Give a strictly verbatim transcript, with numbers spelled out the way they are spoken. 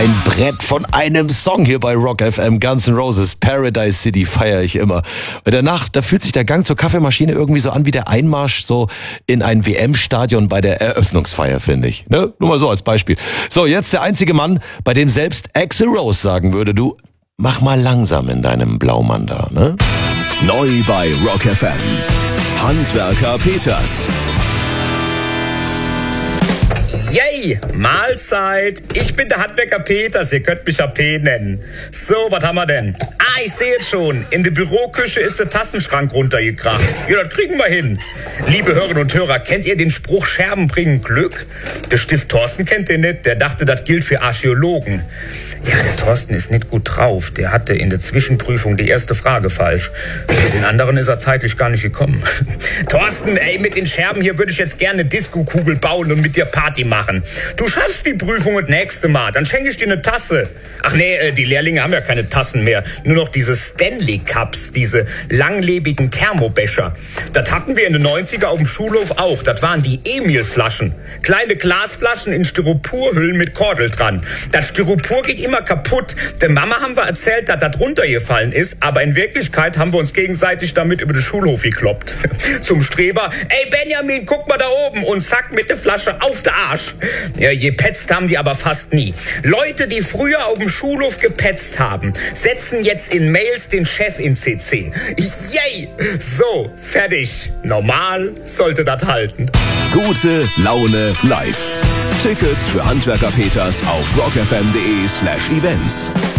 Ein Brett von einem Song hier bei Rock F M. Guns N' Roses, Paradise City feiere ich immer. Bei der Nacht, da fühlt sich der Gang zur Kaffeemaschine irgendwie so an wie der Einmarsch so in ein W M-Stadion bei der Eröffnungsfeier, finde ich. Ne? Nur mal so als Beispiel. So, jetzt der einzige Mann, bei dem selbst Axl Rose sagen würde, du, mach mal langsam in deinem Blaumann da, ne? Neu bei Rock F M. Handwerker Peters. Yay, Mahlzeit. Ich bin der Handwerker Peters, ihr könnt mich ja P nennen. So, was haben wir denn? Ah, ich sehe es schon. In der Büroküche ist der Tassenschrank runtergekracht. Ja, das kriegen wir hin. Liebe Hörerinnen und Hörer, kennt ihr den Spruch, Scherben bringen Glück? Der Stift Thorsten kennt den nicht, der dachte, das gilt für Archäologen. Ja, der Thorsten ist nicht gut drauf. Der hatte in der Zwischenprüfung die erste Frage falsch. Für den anderen ist er zeitlich gar nicht gekommen. Thorsten, ey, mit den Scherben hier würde ich jetzt gerne eine Disco-Kugel bauen und mit dir Party machen. Du schaffst die Prüfung das nächste Mal, dann schenke ich dir eine Tasse. Ach nee, die Lehrlinge haben ja keine Tassen mehr, nur noch diese Stanley Cups, diese langlebigen Thermobecher. Das hatten wir in den neunziger auf dem Schulhof auch, das waren die Emil-Flaschen. Kleine Glasflaschen in Styroporhüllen mit Kordel dran. Das Styropor geht immer kaputt. Der Mama haben wir erzählt, dass das runtergefallen ist, aber in Wirklichkeit haben wir uns gegenseitig damit über den Schulhof gekloppt. Zum Streber, ey Benjamin, guck mal da oben und zack mit der Flasche auf der Arsch. Ja, gepetzt haben die aber fast nie. Leute, die früher auf dem Schulhof gepetzt haben, setzen jetzt in Mails den Chef in C C. Yay! So, fertig. Normal sollte das halten. Gute Laune live. Tickets für Handwerker Peters auf rockfm.de slash events.